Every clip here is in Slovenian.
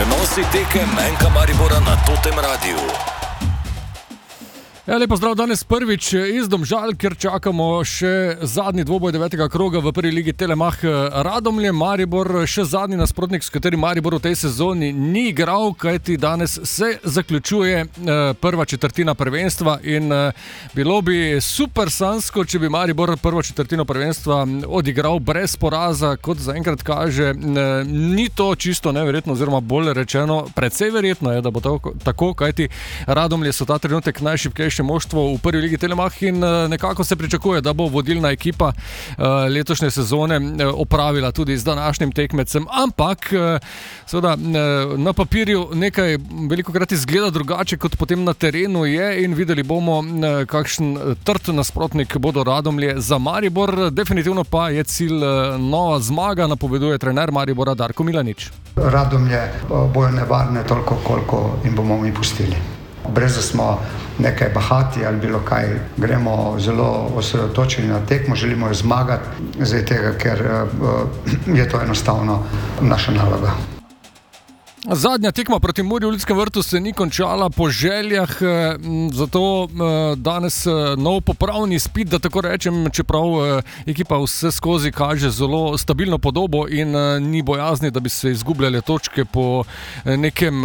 Prenosi tekem Enka Maribora na Totem Radiu. Lepo zdrav, danes prvič iz Domžal, kjer čakamo še zadnji dvoboj 9. kroga v prvi ligi Telemach Radomlje. Maribor še zadnji nasprotnik, s katerim Maribor v tej sezoni ni igral, kajti danes se zaključuje prva četrtina prvenstva in bilo bi super sansko, če bi Maribor prvo četrtino prvenstva odigral brez poraza, kot zaenkrat kaže. Ni to čisto neverjetno, oziroma bolj rečeno, precej verjetno je, da bo tako, kajti Radomlje so ta trenutek najšibkejše moštvo v prvi ligi Telemach in nekako se pričakuje, da bo vodilna ekipa letošnje sezone opravila tudi z današnjim tekmecem, ampak seveda na papirju nekaj velikokrat izgleda drugače, kot potem na terenu je, in videli bomo, kakšen trd nasprotnik bodo Radomlje za Maribor. Definitivno pa je cilj nova zmaga, napoveduje trener Maribora Darko Milanič. Radomlje bojo nevarne toliko, koliko jim bomo mi pustili. Brez da smo nekaj bahati ali bilo kaj, gremo zelo osredotočeni na tekmo, želimo jo zmagati, zaradi tega, ker je to enostavno naša naloga. Zadnja tekma proti Muri v Ljudskem vrtu se ni končala po željah, zato danes nov popravni izpit, da tako rečem, čeprav ekipa vse skozi kaže zelo stabilno podobo in ni bojazni, da bi se izgubljale točke po nekem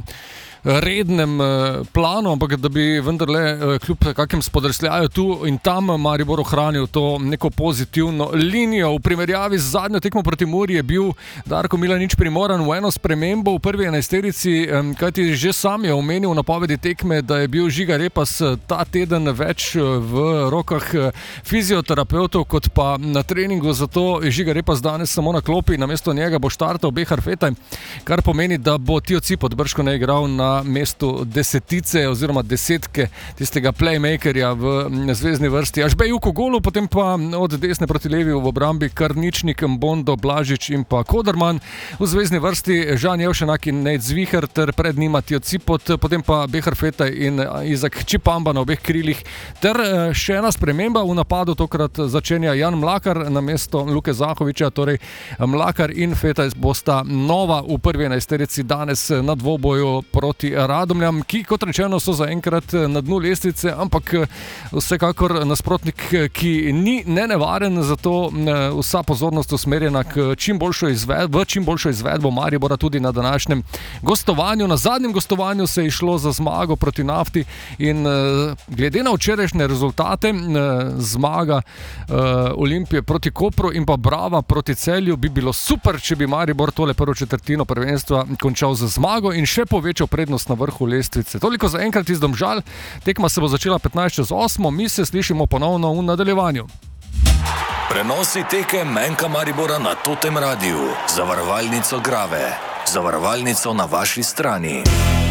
rednem planu, ampak da bi vendarle kljub kakem spodrsljaju tu in tam Maribor ohranil to neko pozitivno linijo. V primerjavi z zadnjo tekmo proti Muri je bil Darko Milanič primoran v eno spremembo v prvi enajsterici, kajti že sam je omenil v napovedi tekme, da je bil Žiga Repas ta teden več v rokah fizioterapevtov kot pa na treningu, zato je Žiga Repas danes samo na klopi, namesto njega bo štartal Behar Fetaj, kar pomeni, da bo Tijo Cipot bržkone igral na mestu desetice oziroma desetke tistega playmakerja v zvezni vrsti. Ažbej Juko golu, potem pa od desne proti levi v obrambi Karničnik, Mbondo, Blažič in pa Koderman. V zvezni vrsti Žan Jevšenak in Nejc Zviher ter pred njima Tijo Cipot, potem pa Behar Fetaj in Izak Čipamba na obeh krilih. Ter še ena sprememba v napadu, tokrat začenja Jan Mlakar na mesto Luke Zahoviča, torej Mlakar in Fetaj bosta nova v prvi enajsterici danes na dvoboju proti Radomljam, ki, kot rečeno, so zaenkrat na dnu lestvice, ampak vsekakor nasprotnik, ki ni nenevaren, zato vsa pozornost usmerjena k čim boljšo izvedbo Maribora tudi na današnjem gostovanju. Na zadnjem gostovanju se je išlo za zmago proti Nafti in glede na včerajšnje rezultate, zmaga Olimpije proti Kopru in pa Brava proti Celju, bi bilo super, če bi Maribor tole prvo četrtino prvenstva končal z zmago in še povečal prednost na vrhu lestvice. Toliko za enkrat iz Domžal. Tekma se bo začela 15:08, mi se slišimo ponovno v nadaljevanju. Prenosi tekem Enka Maribora na Totem Radiu. Zavarovalnico Grave. Zavarovalnico na vaši strani.